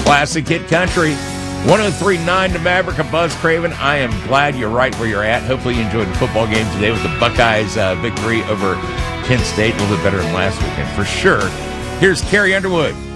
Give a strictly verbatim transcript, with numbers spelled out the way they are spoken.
Classic Hit Country. one oh three point nine to Maverick and Buzz Craven. I am glad you're right where you're at. Hopefully you enjoyed the football game today with the Buckeyes uh, victory over Kent State. A little bit better than last weekend, for sure. Here's Carrie Underwood.